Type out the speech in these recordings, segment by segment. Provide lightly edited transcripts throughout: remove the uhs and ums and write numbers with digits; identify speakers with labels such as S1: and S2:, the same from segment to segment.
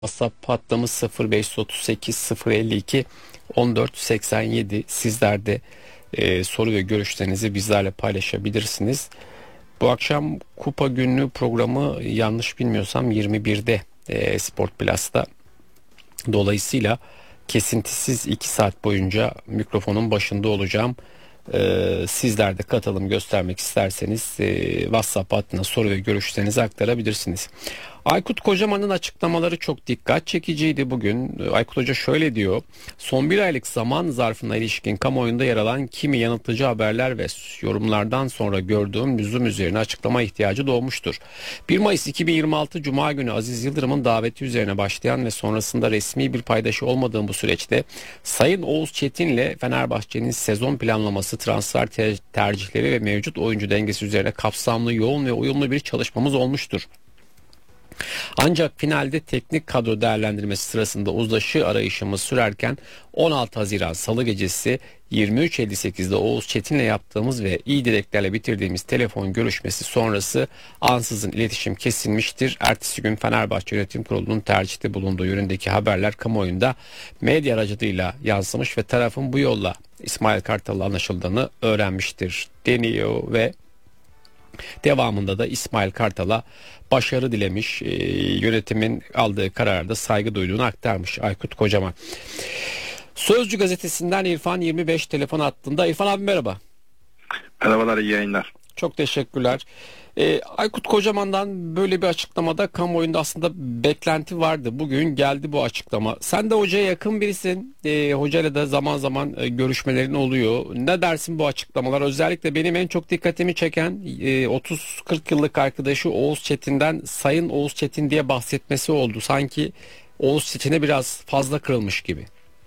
S1: WhatsApp hattımız 0538 052 1487. Sizler de soru ve görüşlerinizi bizlerle paylaşabilirsiniz. Bu akşam Kupa Günlüğü programı yanlış bilmiyorsam 21'de Sport Plus'ta. Dolayısıyla kesintisiz 2 saat boyunca mikrofonun başında olacağım. Sizler de katılım göstermek isterseniz WhatsApp hattına soru ve görüşlerinizi aktarabilirsiniz. Aykut Kocaman'ın açıklamaları çok dikkat çekiciydi bugün. Aykut Hoca şöyle diyor: son bir aylık zaman zarfına ilişkin kamuoyunda yer alan kimi yanıltıcı haberler ve yorumlardan sonra gördüğüm lüzum üzerine açıklama ihtiyacı doğmuştur. 1 Mayıs 2026 Cuma günü Aziz Yıldırım'ın daveti üzerine başlayan ve sonrasında resmi bir paydaşı olmadığım bu süreçte Sayın Oğuz Çetin'le Fenerbahçe'nin sezon planlaması, transfer tercihleri ve mevcut oyuncu dengesi üzerine kapsamlı, yoğun ve uyumlu bir çalışmamız olmuştur. Ancak finalde teknik kadro değerlendirmesi sırasında uzlaşı arayışımız sürerken 16 Haziran Salı gecesi 23.58'de Oğuz Çetin'le yaptığımız ve iyi dileklerle bitirdiğimiz telefon görüşmesi sonrası ansızın iletişim kesilmiştir. Ertesi gün Fenerbahçe Yönetim Kurulu'nun tercihte bulunduğu yönündeki haberler kamuoyunda medya aracılığıyla yansımış ve tarafın bu yolla İsmail Kartal'la anlaşıldığını öğrenmiştir deniyor ve devamında da İsmail Kartal'a başarı dilemiş, yönetimin aldığı kararda saygı duyduğunu aktarmış Aykut Kocaman. Sözcü gazetesinden İrfan 25 telefon hattında. İrfan abi merhaba.
S2: Merhabalar, iyi yayınlar.
S1: Çok teşekkürler. Aykut Kocaman'dan böyle bir açıklamada kamuoyunda aslında beklenti vardı. Bugün geldi bu açıklama. Sen de hocaya yakın birisin. Hocayla da zaman zaman görüşmelerin oluyor. Ne dersin bu açıklamalar? Özellikle benim en çok dikkatimi çeken 30-40 yıllık arkadaşı Oğuz Çetin'den Sayın Oğuz Çetin diye bahsetmesi oldu. Sanki Oğuz Çetin'e biraz fazla kırılmış gibi.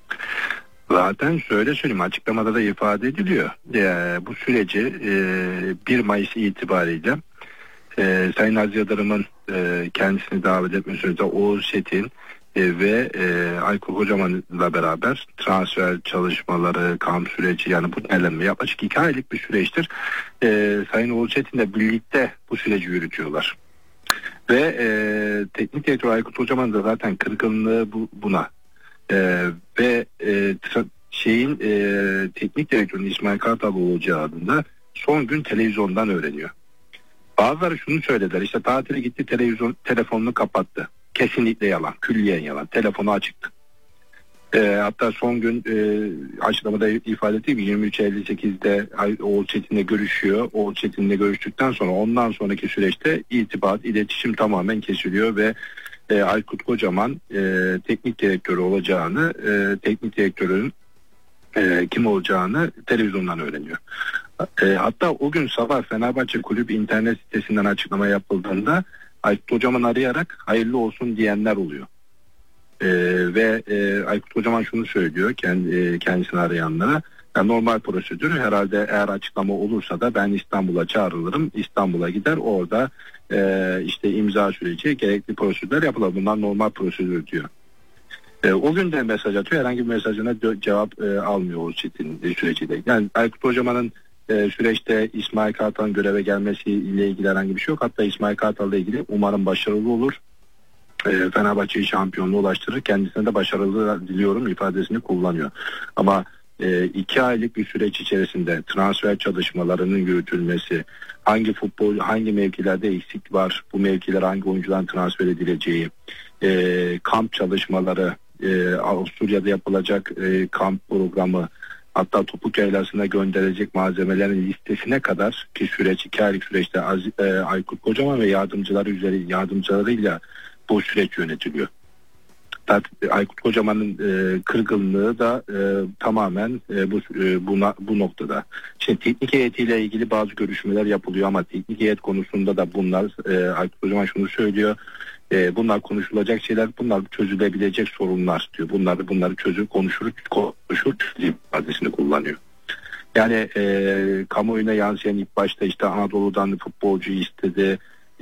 S2: Zaten şöyle söyleyeyim, açıklamada da ifade ediliyor. Bu süreci 1 Mayıs itibariyle Sayın Aziz Yıldırım'ın kendisini davet etme sürecinde Oğuz Çetin ve Aykut Kocaman'la beraber transfer çalışmaları, kamp süreci, yani bu değerlendirme yaklaşık 2 aylık bir süreçtir. Sayın Oğuz Çetin'le birlikte bu süreci yürütüyorlar. Ve teknik direktör Aykut Kocaman da zaten kırgınlığı buna. Ve teknik direktörün İsmail Kartal olacağını son gün televizyondan öğreniyor. Bazıları şunu söylediler: işte tatile gitti, telefonunu kapattı. Kesinlikle yalan, külliyen yalan. Telefonu açıktı. Hatta son gün açıklamada ifade ettiğim 23.58'de Oğuz Çetin'le görüşüyor. Oğuz Çetin'le görüştükten sonra ondan sonraki süreçte iletişim tamamen kesiliyor ve Aykut Kocaman teknik direktörü olacağını, teknik direktörün kim olacağını televizyondan öğreniyor. Hatta o gün sabah Fenerbahçe Kulübü internet sitesinden açıklama yapıldığında Aykut Kocaman arayarak hayırlı olsun diyenler oluyor. Ve Aykut Kocaman şunu söylüyor kendisini arayanlara: yani normal prosedür, herhalde eğer açıklama olursa da ben İstanbul'a çağrılırım, İstanbul'a gider, orada işte imza süreci, gerekli prosedürler yapılır, bunlar normal prosedür diyor. O gün de mesaj atıyor, herhangi bir mesajına cevap almıyor o süreciyle. Yani Aykut Kocaman'ın süreçte İsmail Kartal'ın göreve gelmesiyle ilgili herhangi bir şey yok. Hatta İsmail Kartal'la ilgili umarım başarılı olur. Fenerbahçe'yi şampiyonluğa ulaştırır, kendisine de başarılı diliyorum ifadesini kullanıyor. Ama 2 aylık bir süreç içerisinde transfer çalışmalarının yürütülmesi, hangi mevkilerde eksik var, bu mevkiler hangi oyuncudan transfer edileceği, kamp çalışmaları, Avusturya'da yapılacak kamp programı, hatta topuk yaylasına gönderilecek malzemelerin listesine kadar ki süreç 2 aylık süreçte Aykut Kocaman ve yardımcılarıyla bu süreç yönetiliyor. Aykut Kocaman'ın kırgınlığı da tamamen bu noktada. Şimdi teknik heyetiyle ilgili bazı görüşmeler yapılıyor ama teknik heyet konusunda da bunlar, Aykut Kocaman şunu söylüyor: bunlar konuşulacak şeyler, bunlar çözülebilecek sorunlar diyor. Bunları konuşur ifadesini kullanıyor. Yani kamuoyuna yansıyan ilk başta işte Anadolu'dan futbolcu istedi.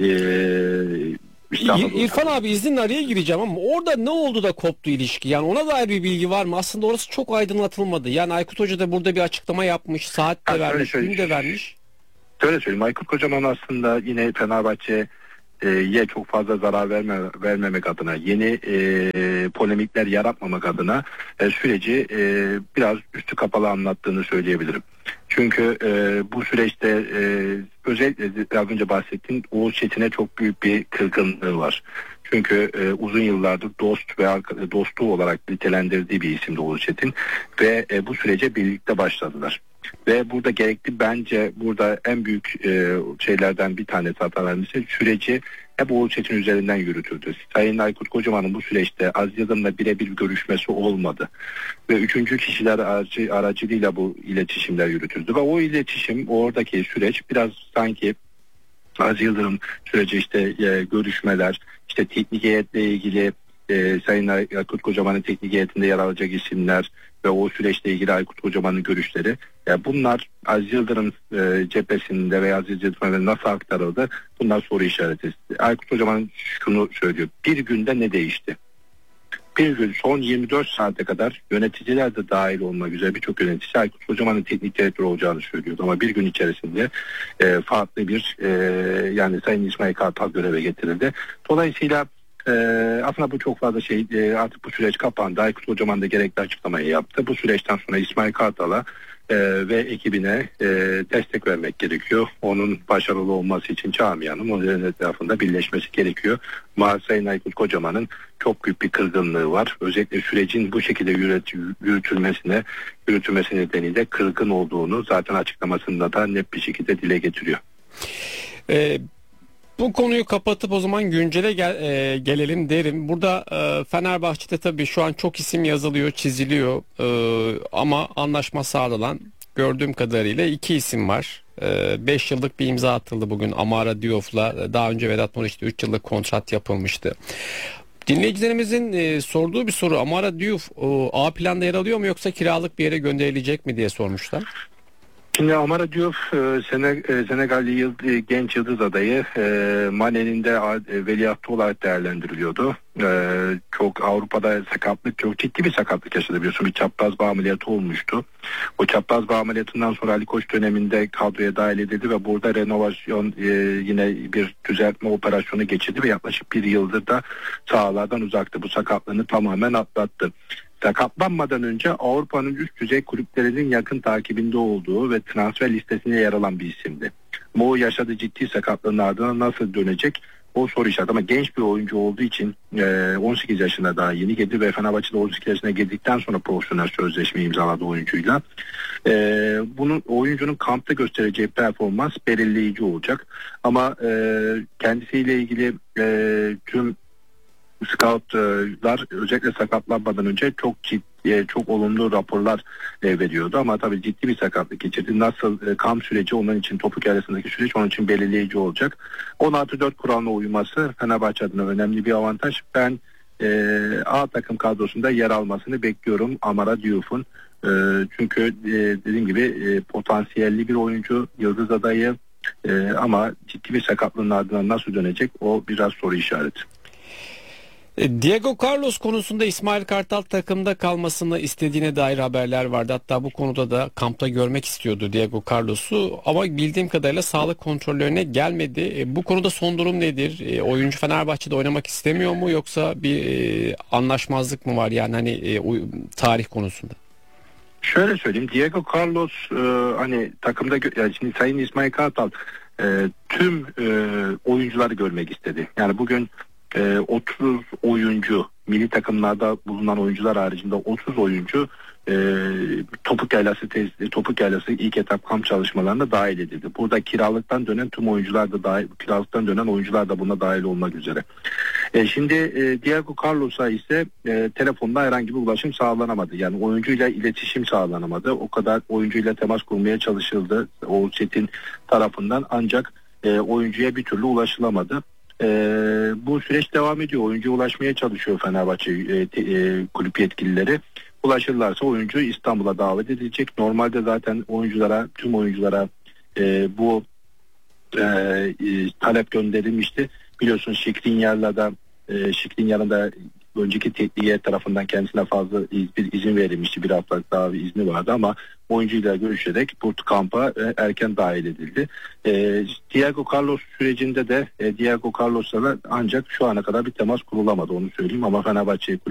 S1: İrfan abi izninle araya gireceğim ama orada ne oldu da koptu ilişki? Yani ona dair bir bilgi var mı? Aslında orası çok aydınlatılmadı. Yani Aykut Hoca da burada bir açıklama yapmış, saat de vermiş, gün de vermiş.
S2: Şöyle söyleyeyim, Aykut Kocaman aslında yine Fenerbahçe çok fazla zarar vermemek adına, yeni polemikler yaratmamak adına süreci biraz üstü kapalı anlattığını söyleyebilirim. Çünkü bu süreçte özellikle az önce bahsettiğim Oğuz Çetin'e çok büyük bir kırgınlığı var. Çünkü uzun yıllardır dost ve dostluğu olarak nitelendirdiği bir isimdi Oğuz Çetin ve bu sürece birlikte başladılar. Ve burada gerekli, bence burada en büyük şeylerden bir tanesi, hatalardan ise süreci hep Oğuz Çetin üzerinden yürütüldü. Sayın Aykut Kocaman'ın bu süreçte Aziz Yıldırım'la birebir görüşmesi olmadı. Ve üçüncü kişiler aracılığıyla bu iletişimler yürütüldü. Ve o iletişim, oradaki süreç biraz sanki Aziz Yıldırım süreci, işte görüşmeler, işte teknik heyetle ilgili Sayın Aykut Kocaman'ın teknik heyetinde yer alacak isimler ve o süreçle ilgili Aykut Kocaman'ın görüşleri, bunlar Aziz Yıldırım cephesinde veya Aziz Yıldırım'a nasıl aktarıldı, bunlar soru işareti. Aykut Kocaman şunu söylüyor: bir günde ne değişti? Bir gün, son 24 saate kadar yöneticiler de dahil olmak üzere birçok yönetici Aykut Kocaman'ın teknik direktör olacağını söylüyordu. Ama bir gün içerisinde farklı bir yani Sayın İsmail Kartal göreve getirildi. Dolayısıyla aslında bu çok fazla artık bu süreç kapandı. Aykut Kocaman da gerekli açıklamayı yaptı. Bu süreçten sonra İsmail Kartal'a ve ekibine destek vermek gerekiyor. Onun başarılı olması için camianın onun etrafında birleşmesi gerekiyor. Ama Sayın Aykut Kocaman'ın çok büyük bir kırgınlığı var. Özellikle sürecin bu şekilde yürütülmesi nedeniyle kırgın olduğunu zaten açıklamasında da net bir şekilde dile getiriyor.
S1: Bu konuyu kapatıp o zaman güncele gelelim derim. Burada Fenerbahçe'de tabii şu an çok isim yazılıyor, çiziliyor ama anlaşma sağlanan gördüğüm kadarıyla 2 isim var. 5 yıllık bir imza atıldı bugün Amara Diouf'la. Daha önce Vedat Muriç'te 3 yıllık kontrat yapılmıştı. Dinleyicilerimizin sorduğu bir soru: Amara Diouf A planda yer alıyor mu yoksa kiralık bir yere gönderilecek mi diye sormuşlar.
S2: Şimdi Amara Diouf Senegalli genç yıldız adayı, Mane'nin de veliahtı olarak değerlendiriliyordu. Çok Avrupa'da çok ciddi bir sakatlık yaşadı, biliyorsun. Bir çapraz bağ ameliyatı olmuştu. O çapraz bağ ameliyatından sonra Ali Koç döneminde kadroya dahil edildi ve burada renovasyon, yine bir düzeltme operasyonu geçirdi ve yaklaşık bir yıldır da sahalardan uzaktı. Bu sakatlığını tamamen atlattı. Sakatlanmadan önce Avrupa'nın üst düzey kulüplerinin yakın takibinde olduğu ve transfer listesine yer alan bir isimdi. Ama o yaşadığı ciddi sakatlığın ardından nasıl dönecek, o soru işareti. Ama genç bir oyuncu olduğu için 18 yaşında daha yeni geldi ve Fenerbahçe'de 18 yaşına girdikten sonra profesyonel sözleşme imzaladı oyuncuyla. Bunun oyuncunun kampta göstereceği performans belirleyici olacak. Ama kendisiyle ilgili tüm scoutlar özellikle sakatlanmadan önce çok olumlu raporlar veriyordu, ama tabii ciddi bir sakatlık geçirdi. Nasıl kamp süreci onun için, topuk arasındaki süreç onun için belirleyici olacak. 16-4 kuralına uyması Fenerbahçe adına önemli bir avantaj. Ben A takım kadrosunda yer almasını bekliyorum Amara Diouf'un. Çünkü dediğim gibi potansiyelli bir oyuncu, yıldız adayı, ama ciddi bir sakatlığın ardından nasıl dönecek, o biraz soru işareti.
S1: Diego Carlos konusunda İsmail Kartal takımda kalmasını istediğine dair haberler vardı. Hatta bu konuda da kampta görmek istiyordu Diego Carlos'u, ama bildiğim kadarıyla sağlık kontrollerine gelmedi. Bu konuda son durum nedir? Oyuncu Fenerbahçe'de oynamak istemiyor mu, yoksa bir anlaşmazlık mı var, yani hani tarih konusunda?
S2: Şöyle söyleyeyim, Diego Carlos hani takımda yani şimdi Sayın İsmail Kartal tüm oyuncuları görmek istedi. Yani bugün 30 oyuncu, milli takımlarda bulunan oyuncular haricinde 30 oyuncu Topuk Yaylası ilk etap kamp çalışmalarına dahil edildi. Burada kiralıktan dönen tüm oyuncular da dahil, kiralıktan dönen oyuncular da buna dahil olmak üzere. Şimdi Diego Carlos'a ise telefonda herhangi bir ulaşım sağlanamadı. Yani oyuncuyla iletişim sağlanamadı. O kadar oyuncuyla temas kurmaya çalışıldı Oğuz Çetin tarafından, ancak oyuncuya bir türlü ulaşılamadı. Bu süreç devam ediyor. Oyuncuya ulaşmaya çalışıyor Fenerbahçe kulüp yetkilileri. Ulaşırlarsa oyuncu İstanbul'a davet edilecek. Normalde zaten tüm oyunculara bu talep gönderilmişti. Biliyorsunuz Skriniar'ın da önceki teknik heyet tarafından kendisine fazla bir izin verilmişti. Bir haftalık daha bir izni vardı ama oyuncuyla görüşerek bu kampa erken dahil edildi. Diego Carlos sürecinde de Diego Carlos'la ancak şu ana kadar bir temas kurulamadı, onu söyleyeyim, ama Fenerbahçe